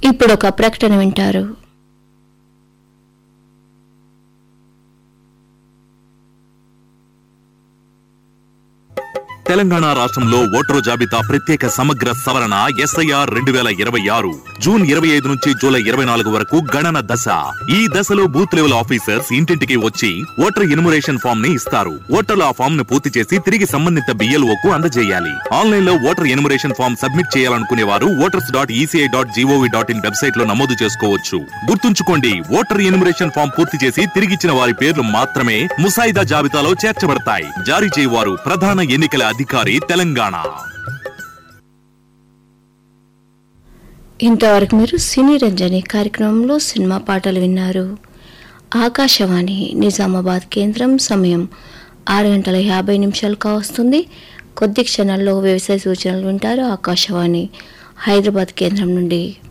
ఇప్పుడు ఒక ప్రకటన వింటారు. తెలంగాణ రాష్ట్రంలో ఓటరు జాబితా ప్రత్యేక సమగ్ర సవరణ SIR 2026 జూన్ 25 నుంచి జూలై 24 వరకు గణన దశ. ఈ దశలో బూత్ లెవెల్ ఆఫీసర్స్ ఇంటింటికి వచ్చి ఓటర్ ఎన్యుమరేషన్ ఫామ్ ని ఇస్తారు. ఓటర్లు ఆ ఫామ్ ను పూర్తి చేసి తిరిగి సంబంధిత BLO కు అందజేయాలి. ఆన్లైన్ లో ఓటర్ ఎన్యుమరేషన్ ఫామ్ సబ్మిట్ చేయాలనుకునే వారు voters.eci.gov.in వెబ్సైట్ లో నమోదు చేసుకోవచ్చు. గుర్తుంచుకోండి, ఓటర్ ఎన్యుమరేషన్ ఫామ్ పూర్తి చేసి తిరిగిచ్చిన వారి పేర్లు మాత్రమే ముసాయిదా జాబితాలో చేర్చబడతాయి. జారీ చేయవారు ప్రధాన ఎన్నికల అధికారి, తెలంగాణ. ఇంతవరకు మీరు సినీ రంజని కార్యక్రమంలో సినిమా పాటలు విన్నారు. ఆకాశవాణి నిజామాబాద్ కేంద్రం. సమయం 6:50 కావస్తుంది. కొద్ది క్షణాల్లో వ్యవసాయ సూచనలు వింటారు. ఆకాశవాణి హైదరాబాద్ కేంద్రం నుండి.